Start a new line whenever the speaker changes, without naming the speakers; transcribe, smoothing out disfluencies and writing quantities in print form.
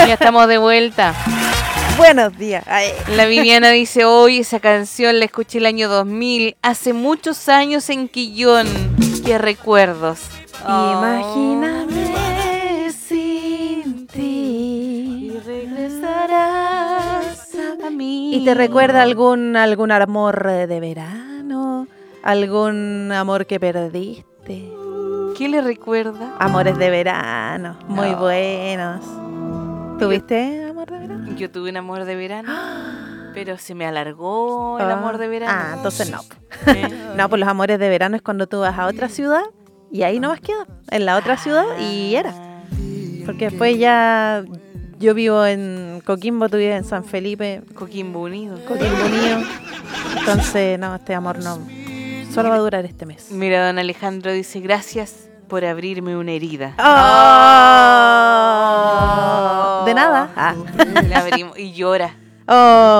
Ya estamos de vuelta.
Buenos días. Ay.
La Viviana dice, hoy esa canción la escuché el año 2000, hace muchos años en Quillón. Qué recuerdos.
Imagíname sin ti
y regresarás a mí.
¿Y te recuerda algún amor de verano? ¿Algún amor que perdiste?
¿Qué le recuerda?
Amores de verano, muy buenos. ¿Tuviste amor de verano?
Yo tuve un amor de verano, pero se me alargó el amor de verano.
Ah, entonces no. No, pues los amores de verano es cuando tú vas a otra ciudad y ahí nomás queda, en la otra ciudad y era. Porque después ya yo vivo en Coquimbo, tú vives en San Felipe.
Coquimbo Unido.
Coquimbo Unido. Entonces, no, este amor no. Solo va a durar este mes.
Mira, don Alejandro dice, gracias por abrirme una herida.
De nada.
La abrimos y llora.